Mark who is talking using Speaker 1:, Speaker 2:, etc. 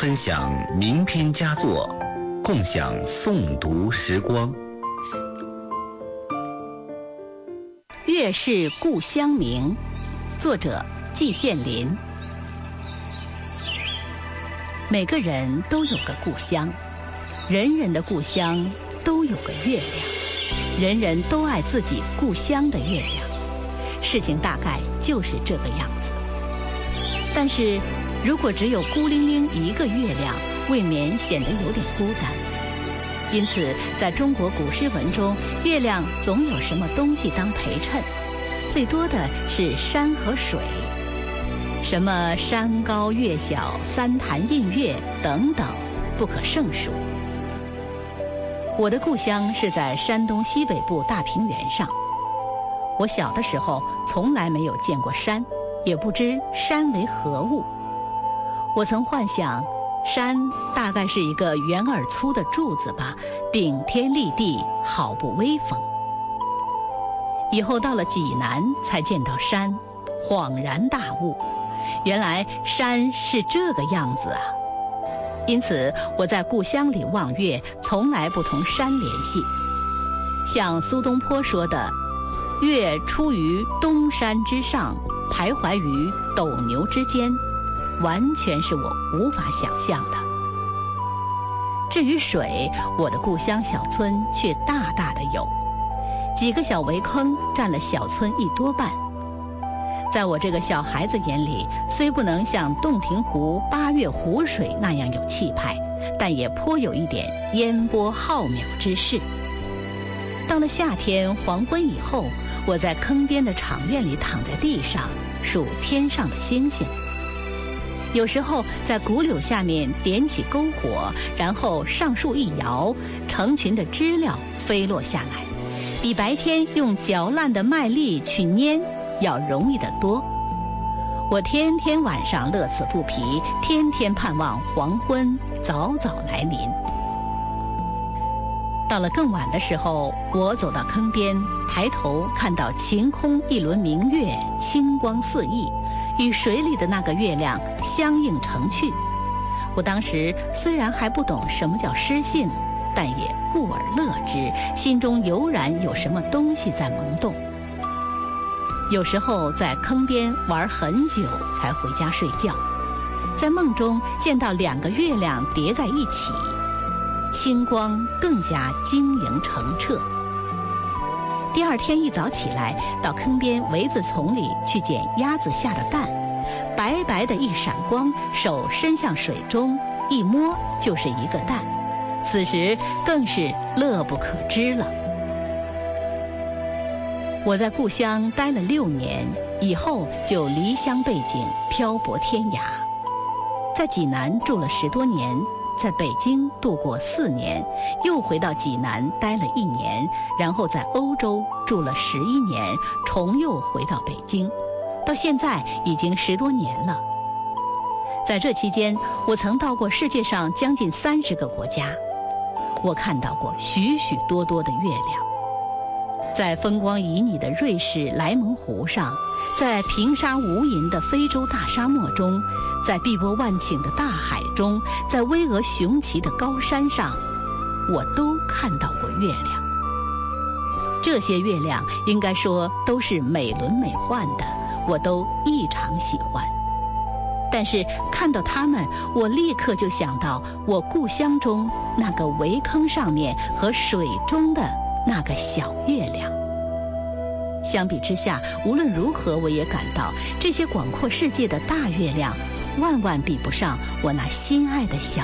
Speaker 1: 分享名篇佳作，共享诵读时光。
Speaker 2: 月是故乡明，作者季羡林。每个人都有个故乡，人人的故乡都有个月亮，人人都爱自己故乡的月亮。事情大概就是这个样子。但是如果只有孤零零一个月亮，未免显得有点孤单。因此在中国古诗文中，月亮总有什么东西当陪衬，最多的是山和水，什么山高月小、三潭印月等等，不可胜数。我的故乡是在山东西北部大平原上。我小的时候从来没有见过山，也不知山为何物。我曾幻想山大概是一个圆而粗的柱子吧，顶天立地，好不威风。以后到了济南才见到山，恍然大悟，原来山是这个样子啊。因此我在故乡里望月，从来不同山联系。像苏东坡说的，月出于东山之上，徘徊于斗牛之间，完全是我无法想象的。至于水，我的故乡小村却大大的有，几个小围坑占了小村一多半。在我这个小孩子眼里，虽不能像洞庭湖、八月湖水那样有气派，但也颇有一点烟波浩渺之势。到了夏天黄昏以后，我在坑边的场院里躺在地上数天上的星星。有时候在古柳下面点起篝火，然后上树一摇，成群的知了飞落下来，比白天用嚼烂的麦粒去拈要容易得多。我天天晚上乐此不疲，天天盼望黄昏早早来临。到了更晚的时候，我走到坑边，抬头看到晴空一轮明月，清光四溢，与水里的那个月亮相映成趣。我当时虽然还不懂什么叫诗性，但也故而乐之，心中油然有什么东西在萌动。有时候在坑边玩很久才回家睡觉，在梦中见到两个月亮叠在一起，清光更加晶莹澄澈。第二天一早起来，到坑边苇子丛里去捡鸭子下的蛋，白白的一闪光，手伸向水中，一摸就是一个蛋，此时更是乐不可支了。我在故乡待了6年，以后就离乡背井，漂泊天涯。在济南住了10多年，在北京度过4年，又回到济南待了1年，然后在欧洲住了11年，重又回到北京，到现在已经10多年了。在这期间，我曾到过世界上将近30个国家，我看到过许许多多的月亮。在风光旖旎的瑞士莱蒙湖上，在平沙无垠的非洲大沙漠中，在碧波万顷的大海中，在巍峨雄奇的高山上，我都看到过月亮。这些月亮应该说都是美轮美奂的，我都异常喜欢。但是看到它们，我立刻就想到我故乡中那个围坑上面和水中的那个小月亮。相比之下，无论如何我也感到这些广阔世界的大月亮万万比不上我那心爱的小